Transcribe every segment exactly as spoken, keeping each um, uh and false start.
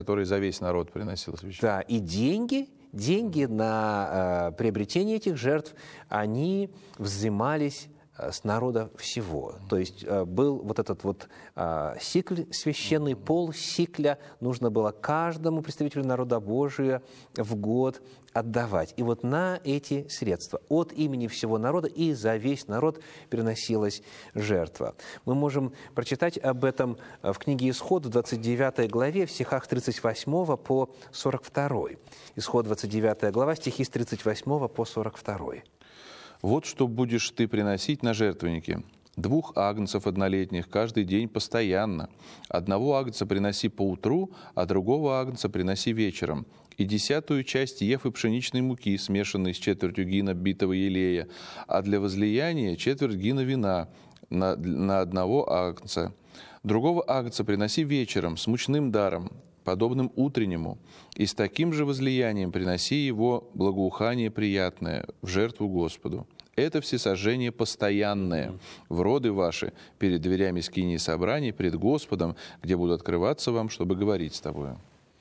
который за весь народ приносил священник. Да, и деньги, деньги на э, приобретение этих жертв, они взимались с народа всего. То есть э, был вот этот вот э, сикль священный, пол сикля нужно было каждому представителю народа Божия в год отдавать. И вот на эти средства от имени всего народа и за весь народ переносилась жертва. Мы можем прочитать об этом в книге «Исход» в двадцать девятой главе, в стихах тридцать восьмого по сорок второй. Исход, двадцать девятая глава, стихи с тридцать восьмого по сорок второй. «Вот что будешь ты приносить на жертвенники. Двух агнцев однолетних каждый день постоянно. Одного агнца приноси поутру, а другого агнца приноси вечером. И десятую часть ефы пшеничной муки, смешанной с четвертью гина битого елея, а для возлияния четверть гина вина на, на одного агнца. Другого агнца приноси вечером с мучным даром, подобным утреннему, и с таким же возлиянием приноси его благоухание приятное в жертву Господу. Это всесожжение постоянное в роды ваши перед дверями скинии собраний, пред Господом, где буду открываться вам, чтобы говорить с тобою».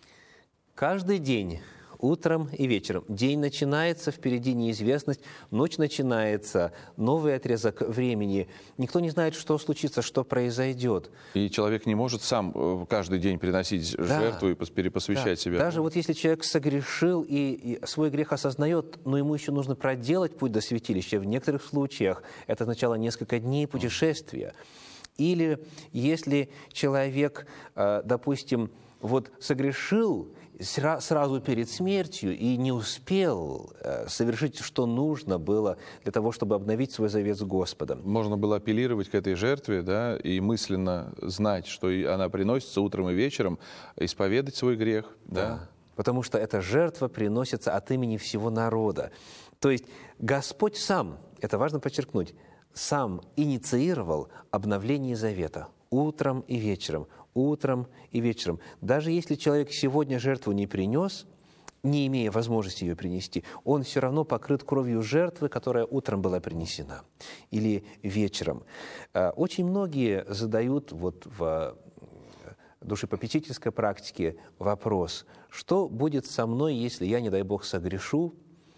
Каждый день, утром и вечером. День начинается, впереди неизвестность, ночь начинается, новый отрезок времени. Никто не знает, что случится, что произойдет. И человек не может сам каждый день приносить да, жертву и перепосвящать да. себя. Даже вот если человек согрешил и, и свой грех осознает, но ему еще нужно проделать путь до святилища. В некоторых случаях это означало несколько дней путешествия. Или если человек, допустим, вот согрешил сразу перед смертью и не успел совершить, что нужно было для того, чтобы обновить свой завет с Господом. Можно было апеллировать к этой жертве, да, и мысленно знать, что она приносится утром и вечером, исповедать свой грех. Да. Да, потому что эта жертва приносится от имени всего народа. То есть Господь сам, это важно подчеркнуть, сам инициировал обновление завета утром и вечером, утром и вечером. Даже если человек сегодня жертву не принес, не имея возможности ее принести, он все равно покрыт кровью жертвы, которая утром была принесена, или вечером. Очень многие задают вот в душепопечительской практике вопрос, что будет со мной, если я, не дай Бог, согрешу,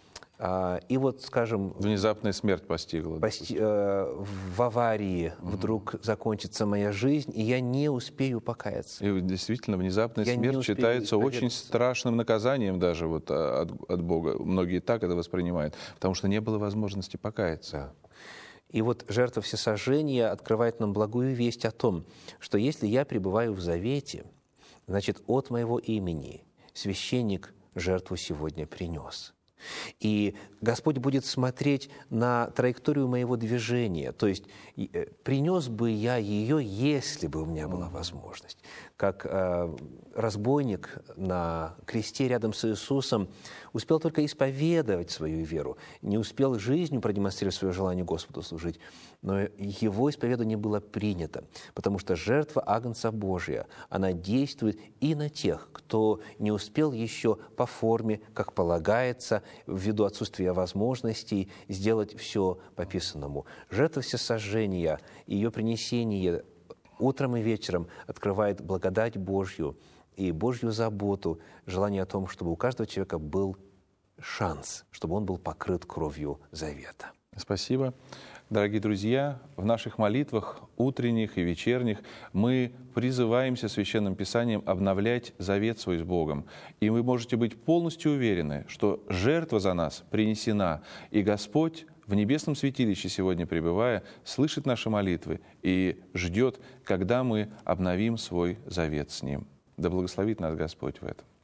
и вот, скажем... Внезапная смерть постигла. Пости, э, в аварии угу. вдруг закончится моя жизнь, и я не успею покаяться. И действительно, внезапная я смерть считается очень страшным наказанием даже вот от, от Бога. Многие так это воспринимают, потому что не было возможности покаяться. Да. И вот жертва всесожжения открывает нам благую весть о том, что если я пребываю в завете, значит, от моего имени священник жертву сегодня принес. И Господь будет смотреть на траекторию моего движения. То есть принес бы я ее, если бы у меня была возможность. Как э, разбойник на кресте рядом с Иисусом успел только исповедовать свою веру, не успел жизнью продемонстрировать свое желание Господу служить, но его исповедание было принято, потому что жертва Агнца Божия, она действует и на тех, кто не успел еще по форме, как полагается, ввиду отсутствия возможностей сделать все по писанному. Жертва всесожжения, ее принесение утром и вечером открывает благодать Божью и Божью заботу, желание о том, чтобы у каждого человека был шанс, чтобы он был покрыт кровью завета. Спасибо. Дорогие друзья, в наших молитвах, утренних и вечерних, мы призываемся Священным Писанием обновлять завет свой с Богом. И вы можете быть полностью уверены, что жертва за нас принесена, и Господь в небесном святилище сегодня пребывая, слышит наши молитвы и ждет, когда мы обновим свой завет с Ним. Да благословит нас Господь в этом.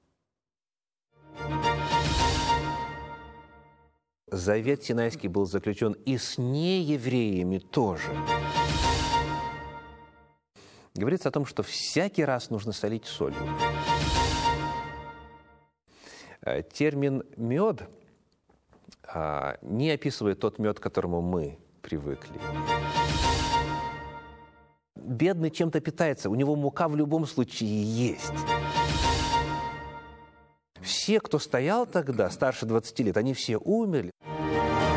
Завет Синайский был заключен и с неевреями тоже. Говорится о том, что всякий раз нужно солить солью. Термин «мед» не описывает тот мед, к которому мы привыкли. Бедный чем-то питается, у него мука в любом случае есть. Все, кто стоял тогда, старше двадцати лет, они все умерли.